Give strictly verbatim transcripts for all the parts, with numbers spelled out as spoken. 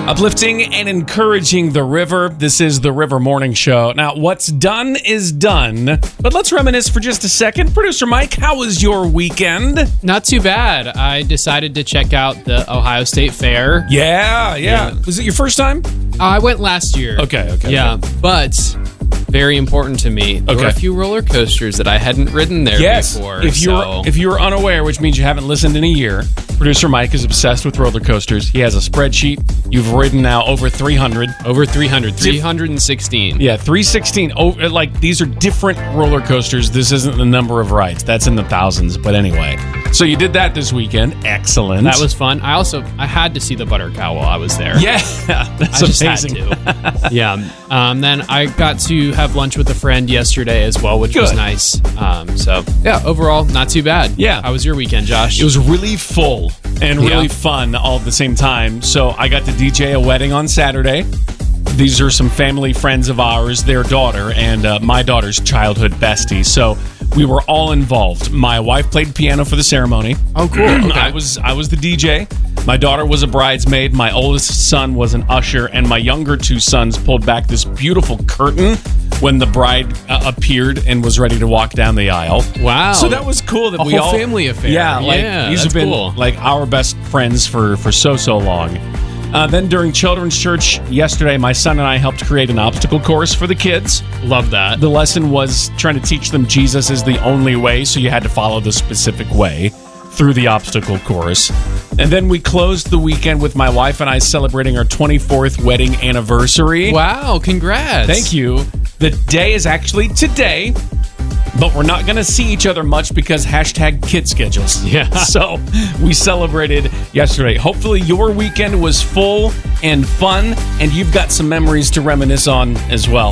Uplifting and encouraging the river. This is the River Morning Show. Now, what's done is done, but let's reminisce for just a second. Producer Mike, how was your weekend? Not too bad. I decided to check out the Ohio State Fair. Yeah, yeah. yeah. Was it your first time? Uh, I went last year. Okay, okay. Yeah, okay. but very important to me. There okay. were a few roller coasters that I hadn't ridden there yes. before. If you're so. if you're unaware, which means you haven't listened in a year, producer Mike is obsessed with roller coasters. He has a spreadsheet. You've ridden now over three hundred. Over three hundred. three hundred sixteen. Yeah, three sixteen. Oh, like, these are different roller coasters. This isn't the number of rides. That's in the thousands. But anyway. So you did that this weekend. Excellent. That was fun. I also, I had to see the butter cow while I was there. Yeah. That's I just amazing. had to. yeah. Um, then I got to have lunch with a friend yesterday as well, which Good. was nice. Um, so, yeah, overall, not too bad. Yeah. How was your weekend, Josh? It was really full and really Yeah. fun all at the same time. So I got to D J a wedding on Saturday. These are some family friends of ours, their daughter, and uh, my daughter's childhood bestie. So we were all involved. My wife played piano for the ceremony. Oh, cool. Okay. I was I was the D J. My daughter was a bridesmaid. My oldest son was an usher, and my younger two sons pulled back this beautiful curtain when the bride uh, appeared and was ready to walk down the aisle. Wow. So that was cool that a we whole all family affair. Yeah, like yeah, these that's have been cool. like our best friends for for so so long. Uh, then during Children's Church yesterday, my son and I helped create an obstacle course for the kids. Love that. The lesson was trying to teach them Jesus is the only way, so you had to follow the specific way through the obstacle course. And then we closed the weekend with my wife and I celebrating our twenty-fourth wedding anniversary. Wow, congrats. Thank you. The day is actually today, but we're not going to see each other much because hashtag kid schedules. Yeah. So we celebrated yesterday. Hopefully your weekend was full and fun, and you've got some memories to reminisce on as well.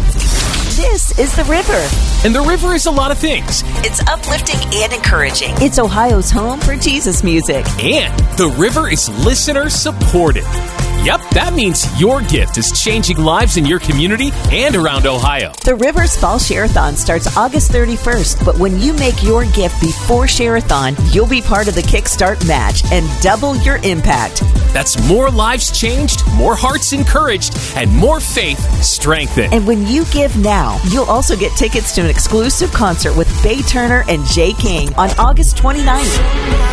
This is The River. And The River is a lot of things. It's uplifting and encouraging. It's Ohio's home for Jesus music. And The River is listener supported. Yep, that means your gift is changing lives in your community and around Ohio. The River's Fall Share-a-thon starts August thirty-first, but when you make your gift before Share-a-thon, you'll be part of the Kickstart match and double your impact. That's more lives changed, more hearts encouraged, and more faith strengthened. And when you give now, you'll also get tickets to an exclusive concert with Bay Turner and Jay King on August twenty-ninth.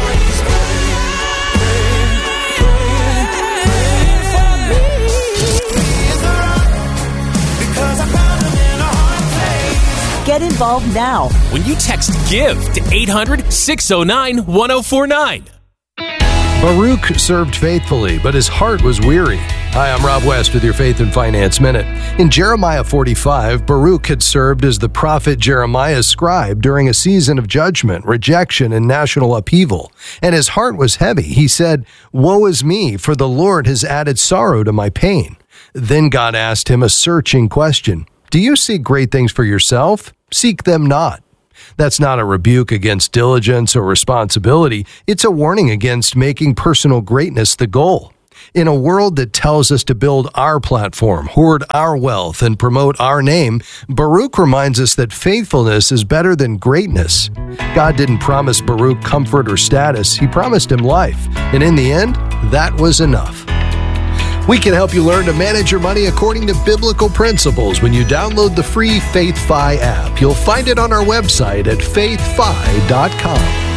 Get involved now when you text GIVE to eight hundred, six oh nine, one oh four nine. Baruch served faithfully, but his heart was weary. Hi, I'm Rob West with your Faith and Finance Minute. In Jeremiah forty-five, Baruch had served as the prophet Jeremiah's scribe during a season of judgment, rejection, and national upheaval. And his heart was heavy. He said, "Woe is me, for the Lord has added sorrow to my pain." Then God asked him a searching question. Do you seek great things for yourself? Seek them not. That's not a rebuke against diligence or responsibility. It's a warning against making personal greatness the goal. In a world that tells us to build our platform, hoard our wealth, and promote our name, Baruch reminds us that faithfulness is better than greatness. God didn't promise Baruch comfort or status. He promised him life. And in the end, that was enough. We can help you learn to manage your money according to biblical principles when you download the free FaithFi app. You'll find it on our website at faith fi dot com.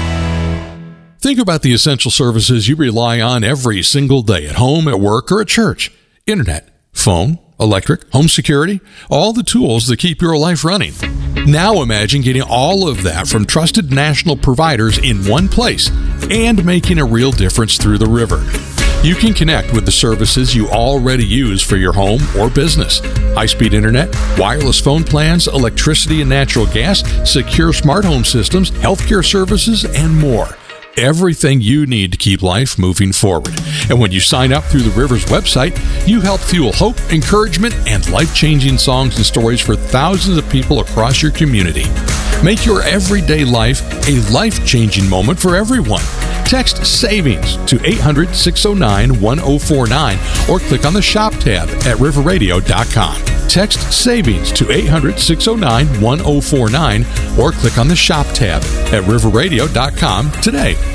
Think about the essential services you rely on every single day at home, at work, or at church. Internet, phone, electric, home security, all the tools that keep your life running. Now imagine getting all of that from trusted national providers in one place and making a real difference through the river. You can connect with the services you already use for your home or business. High-speed internet, wireless phone plans, electricity and natural gas, secure smart home systems, healthcare services, and more. Everything you need to keep life moving forward. And when you sign up through the River's website, you help fuel hope, encouragement, and life-changing songs and stories for thousands of people across your community. Make your everyday life a life-changing moment for everyone. Text SAVINGS to eight hundred, six oh nine, one oh four nine or click on the Shop tab at river radio dot com. Text SAVINGS to eight hundred, six oh nine, one oh four nine or click on the Shop tab at river radio dot com today.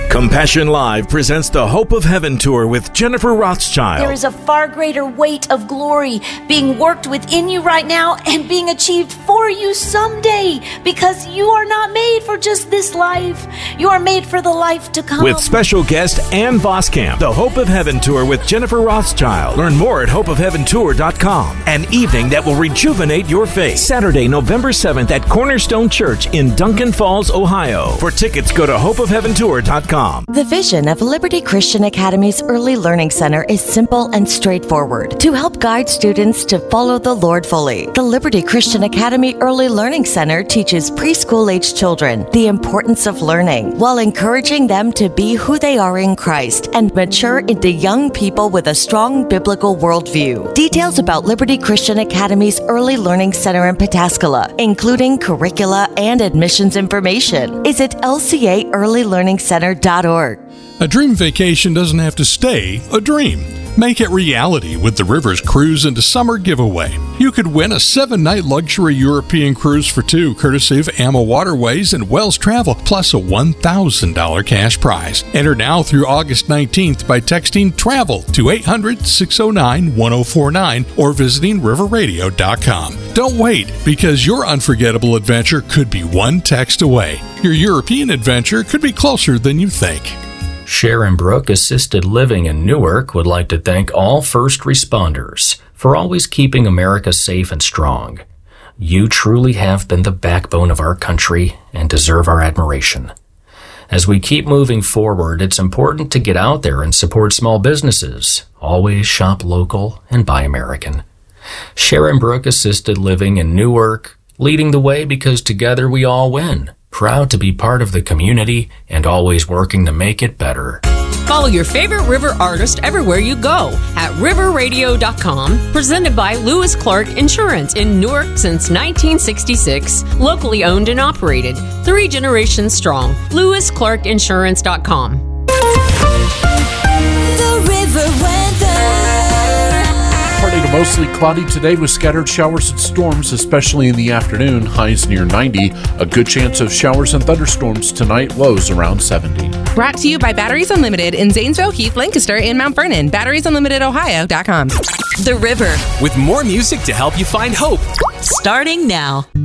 Compassion Live presents the Hope of Heaven Tour with Jennifer Rothschild. There is a far greater weight of glory being worked within you right now and being achieved for you someday, because you are not made for just this life. You are made for the life to come. With special guest Ann Voskamp, the Hope of Heaven Tour with Jennifer Rothschild. Learn more at hope of heaven tour dot com. An evening that will rejuvenate your faith. Saturday, November seventh at Cornerstone Church in Duncan Falls, Ohio. For tickets, go to hope of heaven tour dot com. The vision of Liberty Christian Academy's Early Learning Center is simple and straightforward to help guide students to follow the Lord fully. The Liberty Christian Academy Early Learning Center teaches preschool-age children the importance of learning while encouraging them to be who they are in Christ and mature into young people with a strong biblical worldview. Details about Liberty Christian Academy's Early Learning Center in Pataskala, including curricula and admissions information, is at L C A early learning center dot org. A dream vacation doesn't have to stay a dream. Make it reality with the Rivers Cruise into Summer giveaway. You could win a seven-night luxury European cruise for two, courtesy of A M A Waterways and Wells Travel, plus a one thousand dollars cash prize. Enter now through August nineteenth by texting TRAVEL to eight hundred, six oh nine, one oh four nine or visiting river radio dot com. Don't wait, because your unforgettable adventure could be one text away. Your European adventure could be closer than you think. Sharon Brook Assisted Living in Newark would like to thank all first responders for always keeping America safe and strong. You truly have been the backbone of our country and deserve our admiration. As we keep moving forward, it's important to get out there and support small businesses. Always shop local and buy American. Sharon Brook Assisted Living in Newark, leading the way because together we all win. Proud to be part of the community and always working to make it better. Follow your favorite river artist everywhere you go at river radio dot com. Presented by Lewis Clark Insurance in Newark since nineteen sixty-six. Locally owned and operated. Three generations strong. lewis clark insurance dot com. The river weather. Partly to mostly cloudy today with scattered showers and storms, especially in the afternoon. Highs near ninety. A good chance of showers and thunderstorms tonight. Lows around seventy. Brought to you by Batteries Unlimited in Zanesville, Heath, Lancaster, and Mount Vernon. batteries unlimited ohio dot com. The River. With more music to help you find hope. Starting now.